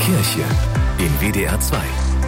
Kirche in WDR 2.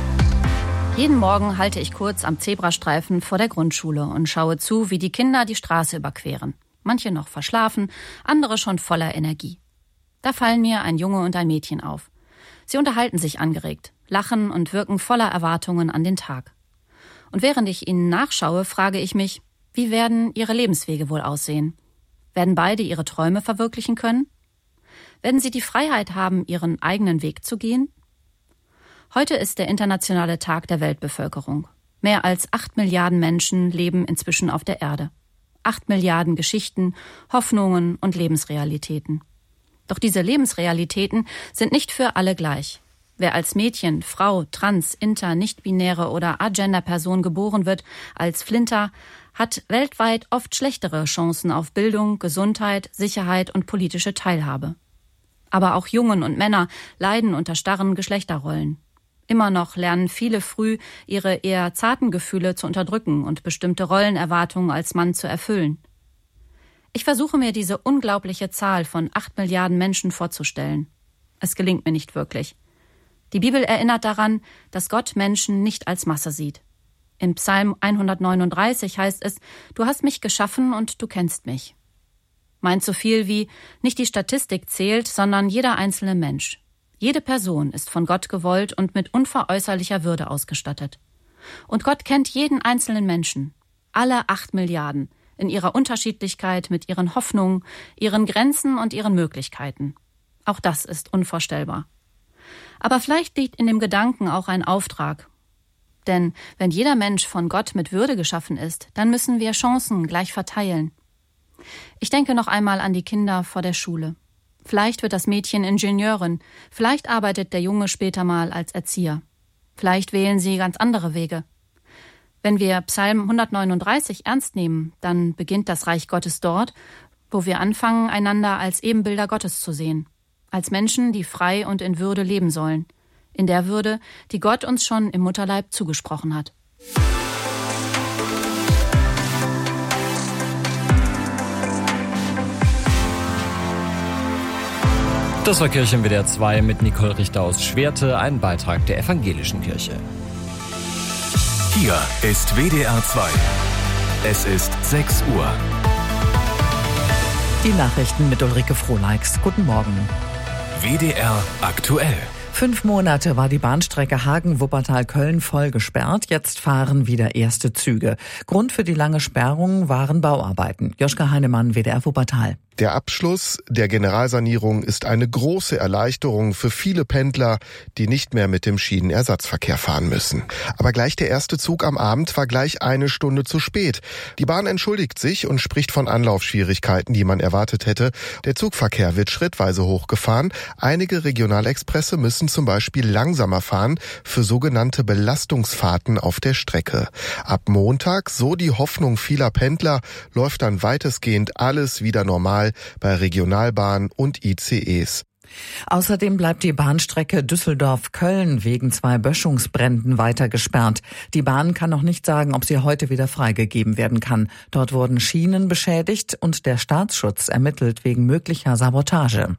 Jeden Morgen halte ich kurz am Zebrastreifen vor der Grundschule und schaue zu, wie die Kinder die Straße überqueren. Manche noch verschlafen, andere schon voller Energie. Da fallen mir ein Junge und ein Mädchen auf. Sie unterhalten sich angeregt, lachen und wirken voller Erwartungen an den Tag. Und während ich ihnen nachschaue, frage ich mich, wie werden ihre Lebenswege wohl aussehen? Werden beide ihre Träume verwirklichen können? Werden sie die Freiheit haben, ihren eigenen Weg zu gehen? Heute ist der internationale Tag der Weltbevölkerung. Mehr als 8 Milliarden Menschen leben inzwischen auf der Erde. 8 Milliarden Geschichten, Hoffnungen und Lebensrealitäten. Doch diese Lebensrealitäten sind nicht für alle gleich. Wer als Mädchen, Frau, Trans, Inter, nicht-binäre oder Agender-Person geboren wird, als Flinter, hat weltweit oft schlechtere Chancen auf Bildung, Gesundheit, Sicherheit und politische Teilhabe. Aber auch Jungen und Männer leiden unter starren Geschlechterrollen. Immer noch lernen viele früh, ihre eher zarten Gefühle zu unterdrücken und bestimmte Rollenerwartungen als Mann zu erfüllen. Ich versuche mir diese unglaubliche Zahl von 8 Milliarden Menschen vorzustellen. Es gelingt mir nicht wirklich. Die Bibel erinnert daran, dass Gott Menschen nicht als Masse sieht. Im Psalm 139 heißt es, du hast mich geschaffen und du kennst mich. Meint so viel wie, nicht die Statistik zählt, sondern jeder einzelne Mensch. Jede Person ist von Gott gewollt und mit unveräußerlicher Würde ausgestattet. Und Gott kennt jeden einzelnen Menschen, alle 8 Milliarden, in ihrer Unterschiedlichkeit mit ihren Hoffnungen, ihren Grenzen und ihren Möglichkeiten. Auch das ist unvorstellbar. Aber vielleicht liegt in dem Gedanken auch ein Auftrag. Denn wenn jeder Mensch von Gott mit Würde geschaffen ist, dann müssen wir Chancen gleich verteilen. Ich denke noch einmal an die Kinder vor der Schule. Vielleicht wird das Mädchen Ingenieurin, vielleicht arbeitet der Junge später mal als Erzieher. Vielleicht wählen sie ganz andere Wege. Wenn wir Psalm 139 ernst nehmen, dann beginnt das Reich Gottes dort, wo wir anfangen, einander als Ebenbilder Gottes zu sehen. Als Menschen, die frei und in Würde leben sollen. In der Würde, die Gott uns schon im Mutterleib zugesprochen hat. Das war Kirche in WDR 2 mit Nicole Richter aus Schwerte, ein Beitrag der Evangelischen Kirche. Hier ist WDR 2. Es ist 6 Uhr. Die Nachrichten mit Ulrike Frohneichs. Guten Morgen. WDR aktuell. 5 Monate war die Bahnstrecke Hagen-Wuppertal-Köln voll gesperrt. Jetzt fahren wieder erste Züge. Grund für die lange Sperrung waren Bauarbeiten. Joschka Heinemann, WDR Wuppertal. Der Abschluss der Generalsanierung ist eine große Erleichterung für viele Pendler, die nicht mehr mit dem Schienenersatzverkehr fahren müssen. Aber gleich der erste Zug am Abend war gleich 1 Stunde zu spät. Die Bahn entschuldigt sich und spricht von Anlaufschwierigkeiten, die man erwartet hätte. Der Zugverkehr wird schrittweise hochgefahren. Einige Regionalexpresse müssen zum Beispiel langsamer fahren für sogenannte Belastungsfahrten auf der Strecke. Ab Montag, so die Hoffnung vieler Pendler, läuft dann weitestgehend alles wieder normal bei Regionalbahnen und ICEs. Außerdem bleibt die Bahnstrecke Düsseldorf-Köln wegen 2 Böschungsbränden weiter gesperrt. Die Bahn kann noch nicht sagen, ob sie heute wieder freigegeben werden kann. Dort wurden Schienen beschädigt und der Staatsschutz ermittelt wegen möglicher Sabotage.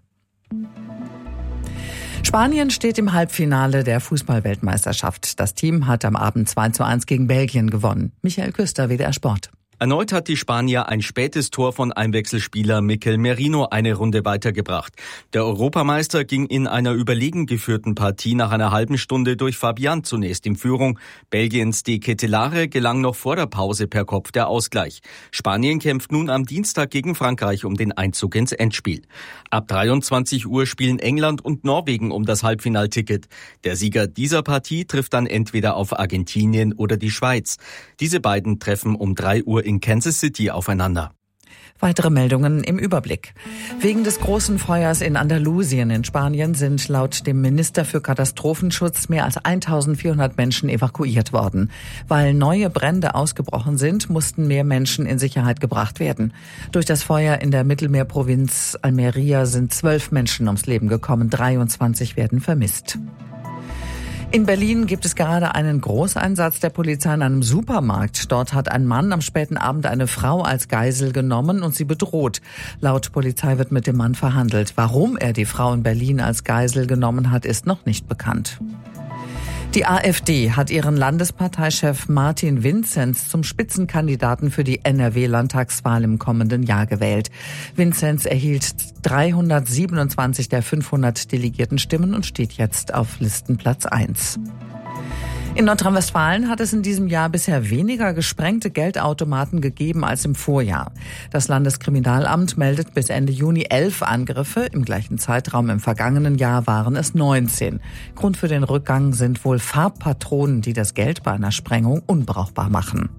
Spanien steht im Halbfinale der Fußball-Weltmeisterschaft. Das Team hat am Abend 2:1 gegen Belgien gewonnen. Michael Küster, WDR Sport. Erneut hat die Spanier ein spätes Tor von Einwechselspieler Mikel Merino eine Runde weitergebracht. Der Europameister ging in einer überlegen geführten Partie nach einer halben Stunde durch Fabian zunächst in Führung. Belgiens De Ketelaere gelang noch vor der Pause per Kopf der Ausgleich. Spanien kämpft nun am Dienstag gegen Frankreich um den Einzug ins Endspiel. Ab 23 Uhr spielen England und Norwegen um das Halbfinalticket. Der Sieger dieser Partie trifft dann entweder auf Argentinien oder die Schweiz. Diese beiden treffen um 3 Uhr in Kansas City aufeinander. Weitere Meldungen im Überblick. Wegen des großen Feuers in Andalusien in Spanien sind laut dem Minister für Katastrophenschutz mehr als 1400 Menschen evakuiert worden. Weil neue Brände ausgebrochen sind, mussten mehr Menschen in Sicherheit gebracht werden. Durch das Feuer in der Mittelmeerprovinz Almería sind 12 Menschen ums Leben gekommen, 23 werden vermisst. In Berlin gibt es gerade einen Großeinsatz der Polizei in einem Supermarkt. Dort hat ein Mann am späten Abend eine Frau als Geisel genommen und sie bedroht. Laut Polizei wird mit dem Mann verhandelt. Warum er die Frau in Berlin als Geisel genommen hat, ist noch nicht bekannt. Die AfD hat ihren Landesparteichef Martin Vinzenz zum Spitzenkandidaten für die NRW-Landtagswahl im kommenden Jahr gewählt. Vinzenz erhielt 327 der 500 Delegiertenstimmen und steht jetzt auf Listenplatz 1. In Nordrhein-Westfalen hat es in diesem Jahr bisher weniger gesprengte Geldautomaten gegeben als im Vorjahr. Das Landeskriminalamt meldet bis Ende Juni 11 Angriffe. Im gleichen Zeitraum im vergangenen Jahr waren es 19. Grund für den Rückgang sind wohl Farbpatronen, die das Geld bei einer Sprengung unbrauchbar machen.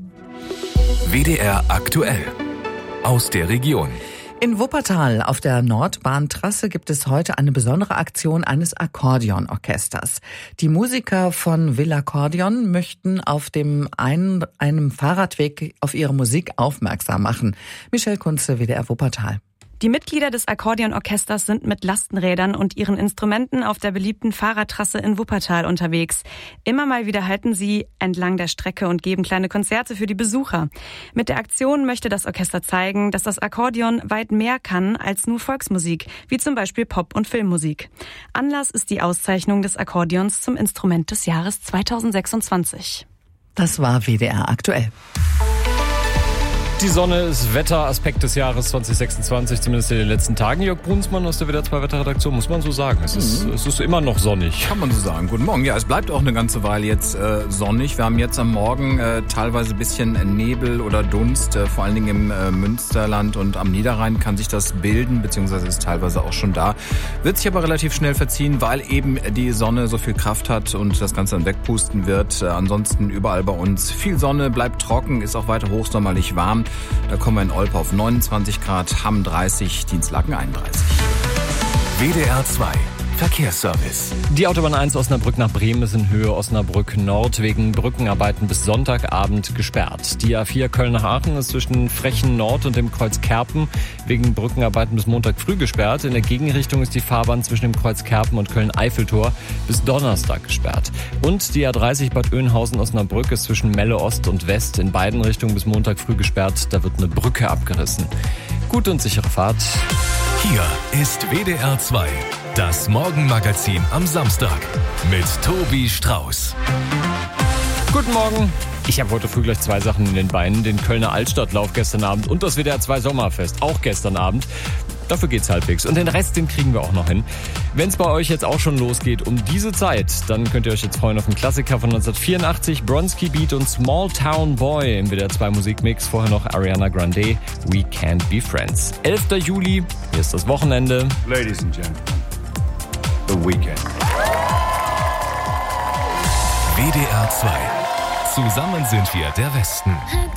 WDR aktuell. Aus der Region. In Wuppertal auf der Nordbahntrasse gibt es heute eine besondere Aktion eines Akkordeonorchesters. Die Musiker von Villaccordion möchten auf einem Fahrradweg auf ihre Musik aufmerksam machen. Michelle Kunze, WDR Wuppertal. Die Mitglieder des Akkordeonorchesters sind mit Lastenrädern und ihren Instrumenten auf der beliebten Fahrradtrasse in Wuppertal unterwegs. Immer mal wieder halten sie entlang der Strecke und geben kleine Konzerte für die Besucher. Mit der Aktion möchte das Orchester zeigen, dass das Akkordeon weit mehr kann als nur Volksmusik, wie zum Beispiel Pop- und Filmmusik. Anlass ist die Auszeichnung des Akkordeons zum Instrument des Jahres 2026. Das war WDR aktuell. Die Sonne ist Wetteraspekt des Jahres 2026, zumindest in den letzten Tagen. Jörg Brunsmann aus der WDR 2 Wetterredaktion, muss man so sagen. Es ist immer noch sonnig. Kann man so sagen. Guten Morgen. Ja, es bleibt auch eine ganze Weile jetzt sonnig. Wir haben jetzt am Morgen teilweise ein bisschen Nebel oder Dunst. Vor allen Dingen im Münsterland und am Niederrhein kann sich das bilden, beziehungsweise ist teilweise auch schon da. Wird sich aber relativ schnell verziehen, weil eben die Sonne so viel Kraft hat und das Ganze dann wegpusten wird. Ansonsten überall bei uns viel Sonne, bleibt trocken, ist auch weiter hochsommerlich warm. Da kommen wir in Olpe auf 29 Grad, Hamm 30, Dienstlaken 31. WDR 2 Verkehrsservice. Die Autobahn 1 Osnabrück nach Bremen ist in Höhe Osnabrück Nord wegen Brückenarbeiten bis Sonntagabend gesperrt. Die A4 Köln nach Aachen ist zwischen Frechen Nord und dem Kreuz Kerpen wegen Brückenarbeiten bis Montag früh gesperrt. In der Gegenrichtung ist die Fahrbahn zwischen dem Kreuz Kerpen und Köln-Eiffeltor bis Donnerstag gesperrt. Und die A30 Bad Oeynhausen Osnabrück ist zwischen Melle Ost und West in beiden Richtungen bis Montag früh gesperrt. Da wird eine Brücke abgerissen. Gute und sichere Fahrt. Hier ist WDR 2. Das Morgenmagazin am Samstag mit Tobi Strauß. Guten Morgen. Ich habe heute früh gleich 2 Sachen in den Beinen. Den Kölner Altstadtlauf gestern Abend und das WDR 2 Sommerfest, auch gestern Abend. Dafür geht's halbwegs. Und den Rest, den kriegen wir auch noch hin. Wenn es bei euch jetzt auch schon losgeht um diese Zeit, dann könnt ihr euch jetzt freuen auf einen Klassiker von 1984, Bronski Beat und Small Town Boy im WDR 2 Musikmix. Vorher noch Ariana Grande, We Can't Be Friends. 11. Juli, hier ist das Wochenende. Ladies and Gentlemen, The Weekend. WDR 2. Zusammen sind wir der Westen.